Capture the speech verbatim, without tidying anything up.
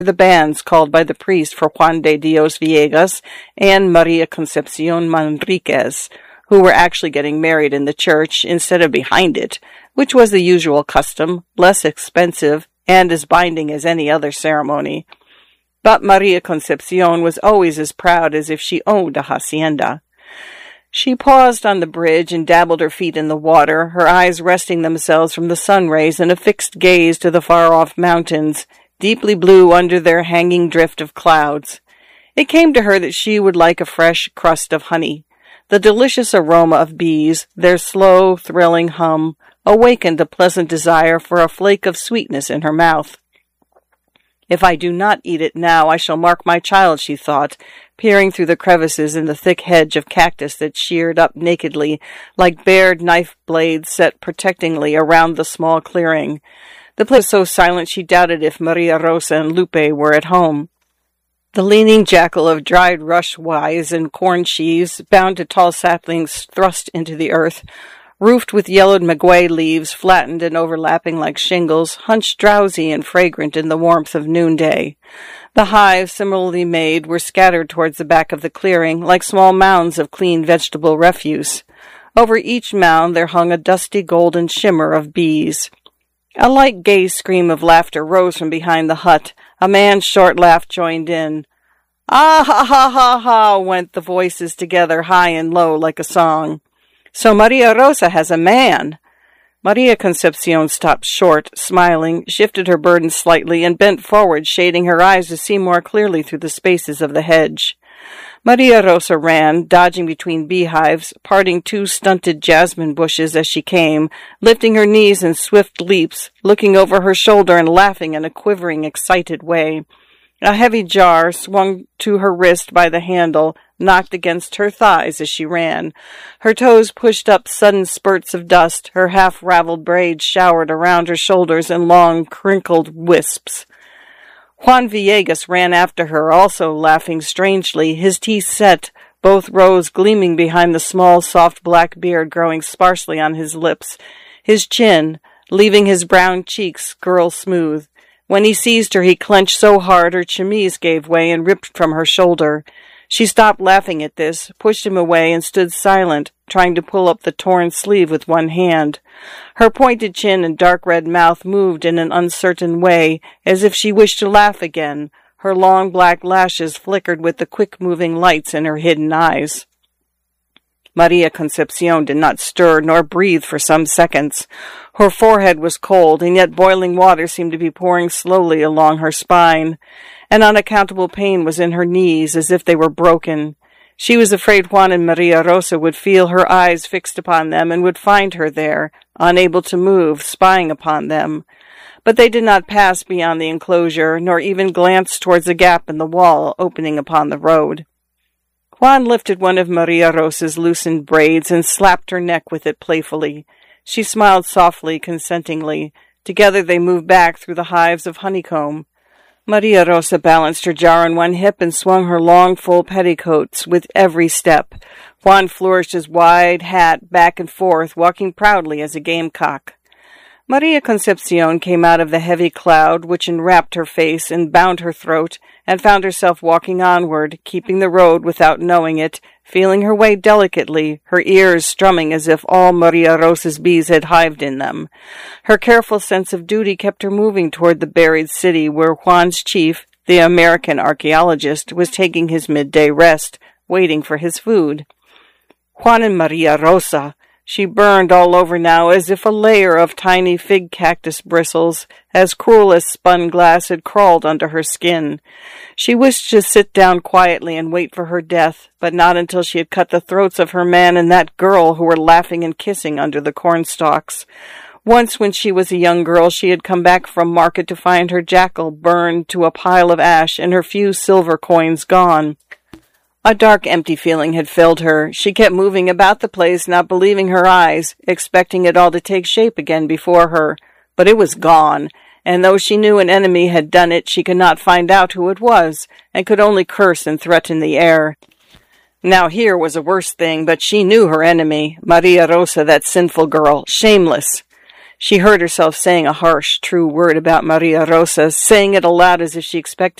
the bands called by the priest for Juan de Dios Villegas and Maria Concepcion Manriquez, who were actually getting married in the church instead of behind it, which was the usual custom, less expensive, and as binding as any other ceremony. But Maria Concepcion was always as proud as if she owned a hacienda. She paused on the bridge and dabbled her feet in the water, her eyes resting themselves from the sun rays in a fixed gaze to the far-off mountains, deeply blue under their hanging drift of clouds. It came to her that she would like a fresh crust of honey. The delicious aroma of bees, their slow, thrilling hum, awakened a pleasant desire for a flake of sweetness in her mouth. If I do not eat it now, I shall mark my child, she thought, peering through the crevices in the thick hedge of cactus that sheared up nakedly, like bared knife blades set protectingly around the small clearing. The place was so silent she doubted if Maria Rosa and Lupe were at home. The leaning jackal of dried rush withes and corn sheaves, bound to tall saplings thrust into the earth, roofed with yellowed maguey leaves, flattened and overlapping like shingles, hunched drowsy and fragrant in the warmth of noonday. The hives, similarly made, were scattered towards the back of the clearing, like small mounds of clean vegetable refuse. Over each mound there hung a dusty golden shimmer of bees. A light gay scream of laughter rose from behind the hut. A man's short laugh joined in. Ah, ha, ha, ha, ha, went the voices together, high and low, like a song. So Maria Rosa has a man. Maria Concepcion stopped short, smiling, shifted her burden slightly, and bent forward, shading her eyes to see more clearly through the spaces of the hedge. Maria Rosa ran, dodging between beehives, parting two stunted jasmine bushes as she came, lifting her knees in swift leaps, looking over her shoulder and laughing in a quivering, excited way. A heavy jar, swung to her wrist by the handle, knocked against her thighs as she ran. Her toes pushed up sudden spurts of dust, her half-raveled braids showered around her shoulders in long, crinkled wisps. Juan Villegas ran after her, also laughing strangely, his teeth set, both rows gleaming behind the small, soft black beard growing sparsely on his lips, his chin, leaving his brown cheeks girl smooth. When he seized her, he clenched so hard her chemise gave way and ripped from her shoulder. She stopped laughing at this, pushed him away, and stood silent, trying to pull up the torn sleeve with one hand. Her pointed chin and dark red mouth moved in an uncertain way, as if she wished to laugh again. Her long black lashes flickered with the quick-moving lights in her hidden eyes. Maria Concepcion did not stir nor breathe for some seconds. Her forehead was cold, and yet boiling water seemed to be pouring slowly along her spine. An unaccountable pain was in her knees, as if they were broken. She was afraid Juan and Maria Rosa would feel her eyes fixed upon them and would find her there, unable to move, spying upon them. But they did not pass beyond the enclosure, nor even glance towards a gap in the wall opening upon the road. Juan lifted one of Maria Rosa's loosened braids and slapped her neck with it playfully. She smiled softly, consentingly. Together they moved back through the hives of honeycomb. Maria Rosa balanced her jar on one hip and swung her long, full petticoats with every step. Juan flourished his wide hat back and forth, walking proudly as a gamecock. Maria Concepcion came out of the heavy cloud which enwrapped her face and bound her throat, and found herself walking onward, keeping the road without knowing it, feeling her way delicately, her ears strumming as if all Maria Rosa's bees had hived in them. Her careful sense of duty kept her moving toward the buried city where Juan's chief, the American archaeologist, was taking his midday rest, waiting for his food. Juan and Maria Rosa! She burned all over now as if a layer of tiny fig cactus bristles, as cruel as spun glass, had crawled under her skin. She wished to sit down quietly and wait for her death, but not until she had cut the throats of her man and that girl who were laughing and kissing under the cornstalks. Once, when she was a young girl, she had come back from market to find her jackal burned to a pile of ash and her few silver coins gone. A dark, empty feeling had filled her. She kept moving about the place, not believing her eyes, expecting it all to take shape again before her. But it was gone, and though she knew an enemy had done it, she could not find out who it was, and could only curse and threaten the air. Now here was a worse thing, but she knew her enemy, Maria Rosa, that sinful girl, shameless. She heard herself saying a harsh, true word about Maria Rosa, saying it aloud as if she expected